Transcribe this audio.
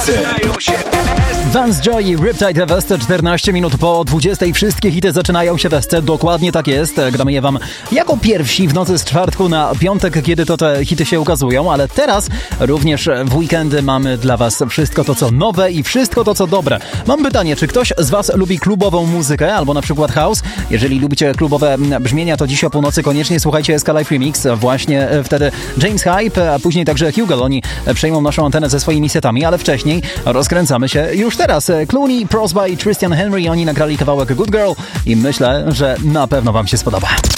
Vance Joy i Riptide West, 14 minut po 20. Wszystkie hity zaczynają się w SC. Dokładnie tak jest. Gramy je wam jako pierwsi w nocy z czwartku na piątek, kiedy to te hity się ukazują, ale teraz również w weekendy mamy dla was wszystko to, co nowe i wszystko to, co dobre. Mam pytanie, czy ktoś z was lubi klubową muzykę albo na przykład house? Jeżeli lubicie klubowe brzmienia, to dziś o północy koniecznie słuchajcie SK Live Remix. Właśnie wtedy James Hype, a później także Hugo. Oni przejmą naszą antenę ze swoimi setami, ale wcześniej rozkręcamy się już teraz. Clooney, Prosby i Christian Henry, oni nagrali kawałek Good Girl i myślę, że na pewno wam się spodoba.